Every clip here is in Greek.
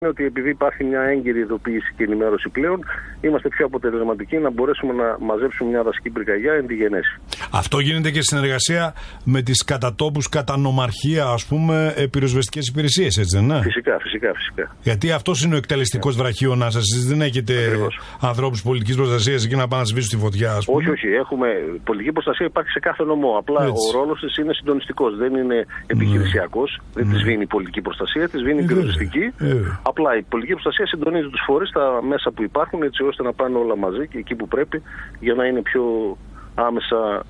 ότι επειδή υπάρχει μια έγκυρη ειδοποίηση και ενημέρωση πλέον, είμαστε πιο αποτελεσματικοί να μπορέσουμε να μαζέψουμε μια δασική πυρκαγιά εν τη γενέση. Αυτό γίνεται και συνεργασία με τις κατατόπους κατά νομαρχία, ας πούμε, πυροσβεστικές υπηρεσίες, έτσι δεν είναι? Φυσικά. Γιατί αυτός είναι ο εκτελεστικός βραχίωνας σας. Εσείς δεν έχετε ανθρώπους πολιτικής προστασίας εκεί να πάνε να σβήσουν τη φωτιά, ας πούμε? Όχι. Έχουμε πολιτική προστασία, υπάρχει σε κάθε νομό. Απλά ο ρόλος της είναι συντονιστικός, δεν είναι επιχειρησιακός. Δεν τη σβήνει η πολιτική προστασία, τη σβήνει η πυροσβεστική. Απλά η πολιτική προστασία συντονίζει τους φορείς στα μέσα που υπάρχουν, έτσι ώστε να πάνε όλα μαζί και εκεί που πρέπει, για να είναι πιο άμεσα,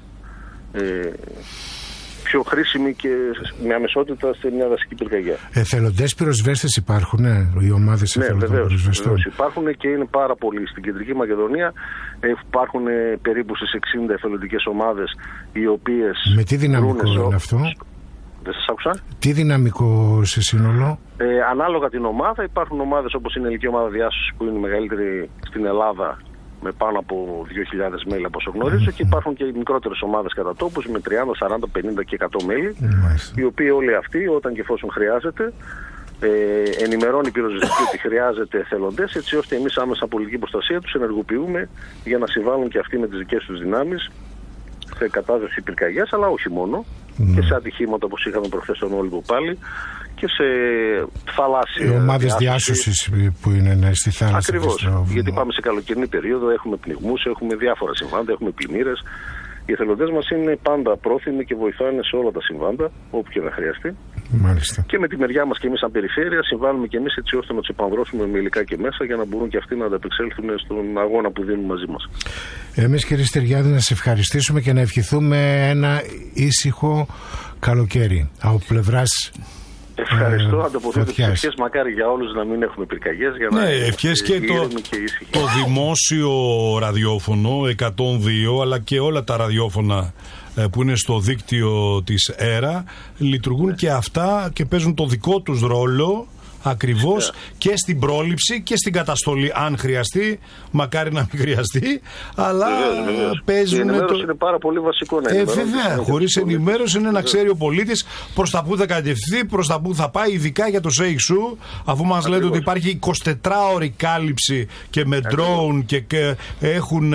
πιο χρήσιμη και με αμεσότητα σε μια δασική πυρκαγιά. Εθελοντές πυροσβέστες υπάρχουν, οι ομάδες εθελοντών πυροσβεστών? Βεβαίως υπάρχουν και είναι πάρα πολλοί. Στην Κεντρική Μακεδονία υπάρχουν περίπου στις 60 εθελοντικές ομάδες, οι οποίες... Με τι δυναμικό είναι αυτό? Δεν σας άκουσα. Τι δυναμικό σε σύνολο? Ανάλογα την ομάδα, υπάρχουν ομάδες όπως είναι η Ελληνική Ομάδα Διάσωσης, που είναι η μεγαλύτερη στην Ελλάδα, με πάνω από 2.000 μέλη από όσο γνωρίζω, και υπάρχουν και οι μικρότερες ομάδες κατά τόπους με 30, 40, 50 και 100 μέλη, οι οποίοι όλοι αυτοί, όταν και εφόσον χρειάζεται, ενημερώνει η πυροσβεστική ότι χρειάζεται εθελοντές, έτσι ώστε εμείς άμεσα πολιτική προστασία τους ενεργοποιούμε για να συμβάλλουν και αυτοί με τις δικές τους δυνάμεις σε κατάσταση πυρκαγιάς, αλλά όχι μόνο, και σε ατυχήματα όπως είχαμε προχθές στον Όλυμπο πάλι, και σε θαλάσσια. Οι ομάδες διάσωσης που είναι στη θάλασσα. Ακριβώς. Γιατί πάμε σε καλοκαιρινή περίοδο, έχουμε πνιγμούς, έχουμε διάφορα συμβάντα, έχουμε πλημμύρες. Οι εθελοντές μας είναι πάντα πρόθυμοι και βοηθάνε σε όλα τα συμβάντα, όπου και να χρειαστεί. Μάλιστα. Και με τη μεριά μας και εμείς, σαν περιφέρεια, συμβάλλουμε και εμείς έτσι ώστε να τους επανδρώσουμε με υλικά και μέσα για να μπορούν και αυτοί να ανταπεξέλθουν στον αγώνα που δίνουν μαζί μας. Εμείς, κύριε Στεριάδη, να σε ευχαριστήσουμε και να ευχηθούμε ένα ήσυχο καλοκαίρι από πλευράς. Ευχαριστώ. Ανταποδίδω τις ευχές, μακάρι για όλους να μην έχουμε πυρκαγιές. Ευχές και το δημόσιο ραδιόφωνο 102, αλλά και όλα τα ραδιόφωνα που είναι στο δίκτυο της ΕΡΑ λειτουργούν και αυτά και παίζουν το δικό τους ρόλο ακριβώς και στην πρόληψη και στην καταστολή, αν χρειαστεί, μακάρι να μην χρειαστεί, αλλά παίζουν. Η ενημέρωση είναι πάρα πολύ βασικό να ενημερώσει. Βέβαια, χωρίς ενημέρωση είναι να ξέρει ο πολίτης προς τα που θα κατευθυνθεί, προς τα που θα πάει, ειδικά για το ΣΕΙΞΟΥ, αφού μας λέτε ότι υπάρχει 24ωρη κάλυψη και με drone και έχουν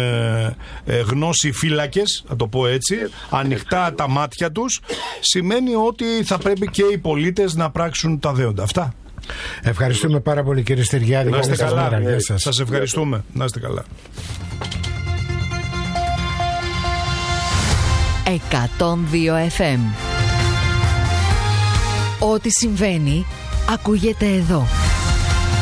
γνώση φύλακες, να το πω έτσι, ανοιχτά τα μάτια τους, σημαίνει ότι θα πρέπει και οι πολίτες να πράξουν τα δέοντα. Αυτά. Ευχαριστούμε πάρα πολύ, κύριε Στεριάδη. Να είστε καλά. Σας ευχαριστούμε. Να είστε καλά. 102 FM. Ό,τι συμβαίνει ακούγεται εδώ.